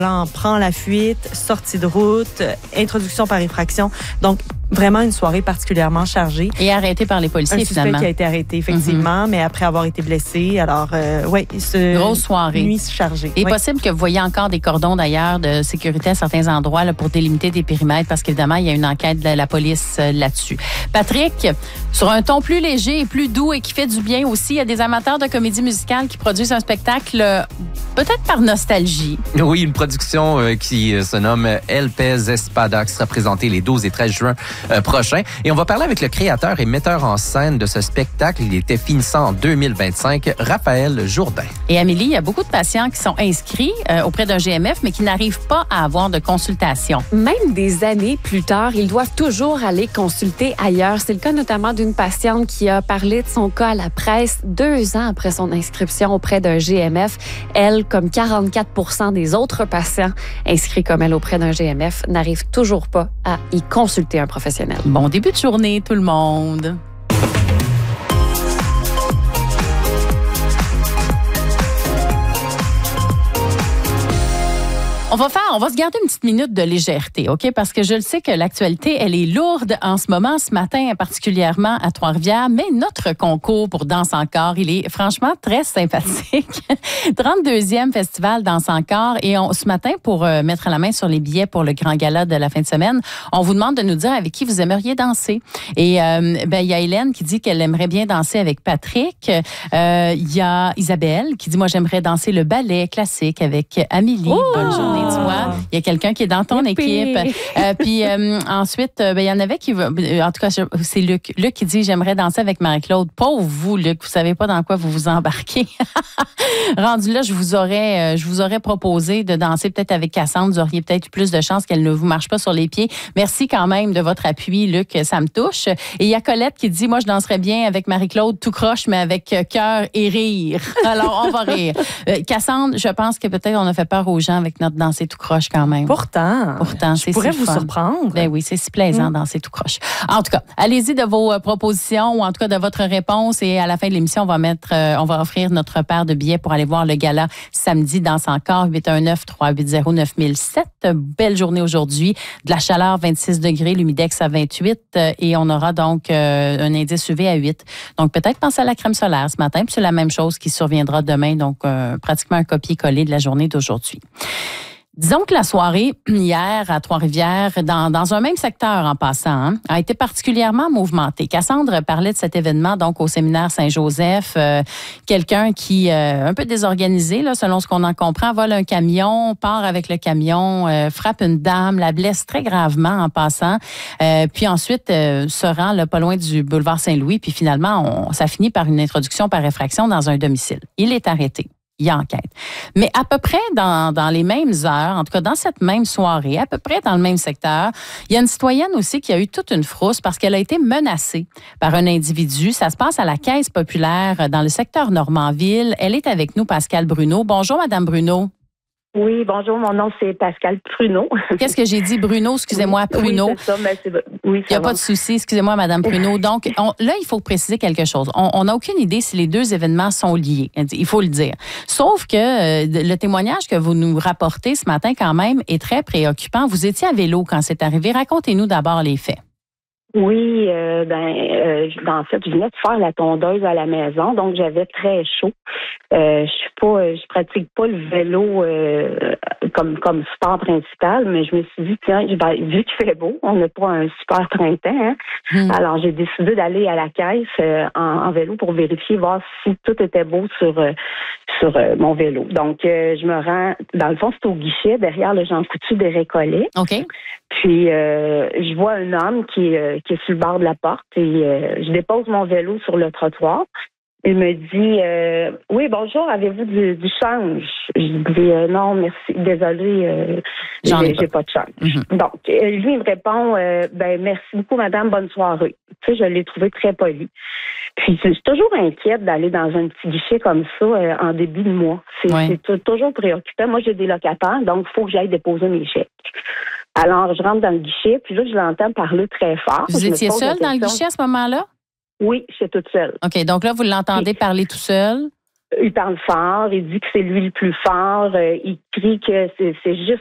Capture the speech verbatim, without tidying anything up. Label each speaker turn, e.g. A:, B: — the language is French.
A: volant prend la fuite, sortie de route, introduction par effraction. Donc, vraiment une soirée particulièrement chargée.
B: Et arrêté par les policiers,
A: un suspect
B: finalement.
A: qui a été arrêté, effectivement, mm-hmm. mais après avoir été blessé. Alors, euh, oui, ce
B: grosse soirée.
A: Nuit chargée.
B: Il est
A: oui.
B: possible que vous voyez encore des cordons, d'ailleurs, de sécurité à certains endroits là, pour délimiter des périmètres, parce qu'évidemment, il y a une enquête de la police euh, là-dessus. Patrick, sur un ton plus léger et plus doux et qui fait du bien aussi, il y a des amateurs de comédie musicale qui produisent un spectacle euh, peut-être par nostalgie.
C: Oui, une production euh, qui euh, se nomme El Pez Espada, qui sera présentée les douze et treize juin euh, prochains. Et on va parler avec le créateur et metteur en scène de ce spectacle. Il était finissant en deux mille vingt-cinq, Raphaël Jourdain.
B: Et Amélie, il y a beaucoup de patients qui sont inscrits euh, auprès d'un G M F, mais qui n'arrivent pas à avoir de consultation.
D: Même des années plus tard, ils doivent toujours aller consulter ailleurs. C'est le cas notamment d'une patiente qui a parlé de son cas à la presse deux ans après son inscription auprès d'un G M F. Elle, comme quarante-quatre pour cent des autres patients inscrits comme elle auprès d'un G M F, n'arrivent toujours pas à y consulter un professionnel.
B: Bon début de journée, tout le monde. On va faire, on va se garder une petite minute de légèreté, OK? Parce que je le sais que l'actualité, elle est lourde en ce moment, ce matin, particulièrement à Trois-Rivières. Mais notre concours pour Danse encore, il est franchement très sympathique. trente-deuxième festival Danse encore. Et on, ce matin, pour euh, mettre la main sur les billets pour le grand gala de la fin de semaine, on vous demande de nous dire avec qui vous aimeriez danser. Et euh, ben, il y a Hélène qui dit qu'elle aimerait bien danser avec Patrick. Euh, il y a Isabelle qui dit, moi, j'aimerais danser le ballet classique avec Amélie. Oh! Bonne journée. Tu vois, il y a quelqu'un qui est dans ton Youpi. équipe. Euh, puis euh, ensuite, euh, ben, il y en avait qui... En tout cas, c'est Luc. Luc qui dit, j'aimerais danser avec Marie-Claude. Pauvre vous, Luc, vous savez pas dans quoi vous vous embarquez. Rendu là, je vous aurais, je vous aurais proposé de danser peut-être avec Cassandre. Vous auriez peut-être plus de chances qu'elle ne vous marche pas sur les pieds. Merci quand même de votre appui, Luc. Ça me touche. Et il y a Colette qui dit, moi, je danserais bien avec Marie-Claude tout croche, mais avec cœur et rire. Alors, on va rire. Euh, Cassandre, je pense que peut-être on a fait peur aux gens avec notre danse tout croche quand même.
A: Pourtant,
B: Pourtant
A: je pourrais si vous fun. surprendre.
B: Ben oui, c'est si plaisant mmh. danser tout croche. En tout cas, allez-y de vos euh, propositions ou en tout cas de votre réponse et à la fin de l'émission, on va mettre, euh, on va offrir notre paire de billets pour aller voir le gala samedi Danse encore huit un neuf, trois huit zéro, neuf zéro zéro sept. Belle journée aujourd'hui, de la chaleur vingt-six degrés, l'humidex à vingt-huit euh, et on aura donc euh, un indice U V à huit. Donc peut-être penser à la crème solaire ce matin, puis c'est la même chose qui surviendra demain, donc euh, pratiquement un copier-coller de la journée d'aujourd'hui. Disons que la soirée hier à Trois-Rivières, dans, dans un même secteur en passant, hein, a été particulièrement mouvementée. Cassandre parlait de cet événement donc au séminaire Saint-Joseph. Euh, quelqu'un qui, euh, un peu désorganisé, là, selon ce qu'on en comprend, vole un camion, part avec le camion, euh, frappe une dame, la blesse très gravement en passant, euh, puis ensuite euh, se rend là, pas loin du boulevard Saint-Louis, puis finalement, on, ça finit par une introduction par effraction dans un domicile. Il est arrêté. Il y a enquête. Mais à peu près dans, dans les mêmes heures, en tout cas dans cette même soirée, à peu près dans le même secteur, il y a une citoyenne aussi qui a eu toute une frousse parce qu'elle a été menacée par un individu. Ça se passe à la Caisse populaire dans le secteur Normandville. Elle est avec nous, Pascale Bruno. Bonjour, Madame Bruno.
E: Oui, bonjour, mon nom c'est Pascale Pruneau.
B: Qu'est-ce que j'ai dit, Bruno? Excusez-moi, Pruneau. Oui,
E: c'est ça, mais c'est... Oui,
B: il n'y a pas de souci, excusez-moi, Madame Pruneau. Donc, on, là, il faut préciser quelque chose. On n'a aucune idée si les deux événements sont liés, il faut le dire. Sauf que euh, le témoignage que vous nous rapportez ce matin, quand même, est très préoccupant. Vous étiez à vélo quand c'est arrivé. Racontez-nous d'abord les faits.
E: Oui, euh, ben, euh, en fait, je venais de faire la tondeuse à la maison, donc j'avais très chaud. Euh, je suis pas, je pratique pas le vélo euh, comme comme sport principal, mais je me suis dit tiens, ben, vu qu'il fait beau, on n'a pas un super printemps, hein? Mmh. Alors j'ai décidé d'aller à la caisse euh, en, en vélo pour vérifier voir si tout était beau sur euh, sur euh, mon vélo. Donc euh, je me rends, dans le fond, c'est au guichet derrière le Jean Coutu des Récollets.
B: Ok.
E: Puis euh, je vois un homme qui, euh, qui est sur le bord de la porte et euh, je dépose mon vélo sur le trottoir. Il me dit euh, oui, bonjour, avez-vous du, du change? Je dis euh, non, merci, désolé, euh, j'ai, j'ai pas de change. Mm-hmm. Donc, euh, lui, il me répond euh, ben merci beaucoup, madame, bonne soirée. Tu sais, je l'ai trouvé très poli. Puis je suis toujours inquiète d'aller dans un petit guichet comme ça euh, en début de mois. C'est, ouais. c'est t- toujours préoccupant. Moi, j'ai des locataires, donc il faut que j'aille déposer mes chèques. Alors, je rentre dans le guichet, puis là, je l'entends parler très fort.
B: Vous étiez seule dans le guichet à ce moment-là?
E: Oui, je suis toute seule.
B: OK, donc là, vous l'entendez parler tout seul?
E: il parle fort, il dit que c'est lui le plus fort, euh, il crie que c'est, c'est juste